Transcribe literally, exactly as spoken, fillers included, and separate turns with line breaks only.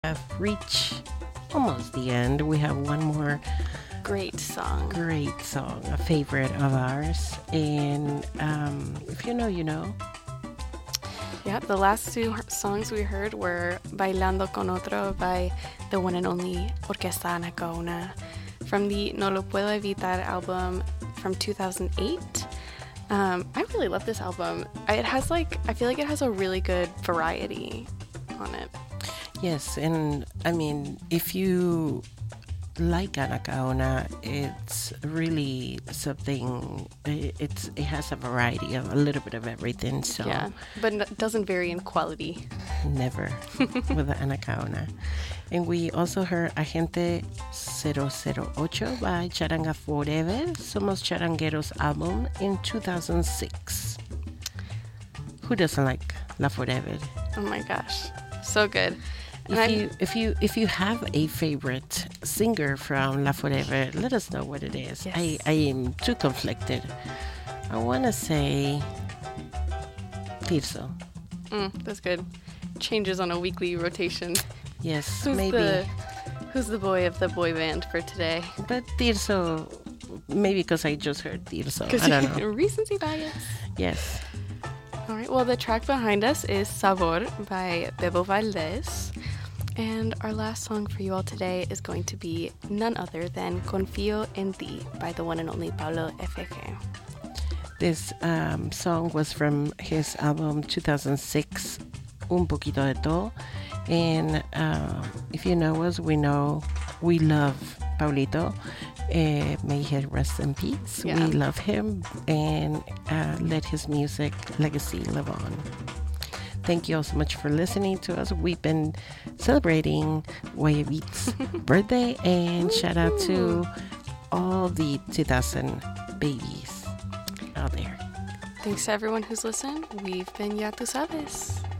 have reached almost the end. We have one more
Great song.
great song, a favorite of ours. And um, if you know, you know.
Yeah, the last two h- songs we heard were Bailando con Otro by the one and only Orquesta Anacaona from the No Lo Puedo Evitar album from two thousand eight. Um, I really love this album. I- It has like, I feel like it has a really good variety on it.
Yes, and I mean, if you like Anacaona, it's really something. i- It's it has a variety of a little bit of everything. So
Yeah, but it doesn't vary in quality.
never with the Anacaona. And we also heard Agente zero zero ocho by Charanga Forever, Somos Charangueros album in two thousand six. Who doesn't like La Forever?
Oh my gosh, so good. And
If
I'm-
you if you if you have a favorite singer from La Forever, let us know what it is.
Yes.
I, I am too conflicted. I want to say Tirso.
Mm, that's good. Changes on a weekly rotation.
Yes,
Who's
maybe.
the Who's the boy of the boy band for today?
But Tirso, maybe because I just heard Tirso. I don't know.
Recency bias.
Yes.
All right. Well, the track behind us is Sabor by Bebo Valdez. And our last song for you all today is going to be none other than Confío en Ti by the one and only Pablo F G.
This um, song was from his album two thousand six, Un Poquito de Todo. And uh, if you know us, we know we love Paulito. Uh, may he rest in peace.
Yeah.
We love him and uh, let his music legacy live on. Thank you all so much for listening to us. We've been celebrating Guayabit's birthday, and shout out to all the two thousand babies out there.
Thanks to everyone who's listened. We've been Ya Tu Sabes.